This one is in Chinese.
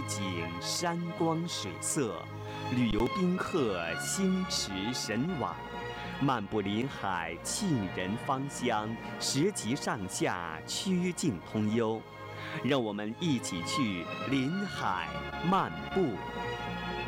景山光水色，旅游宾客心驰神往，漫步林海沁人芳香，十级上下曲径通幽。让我们一起去林海漫步。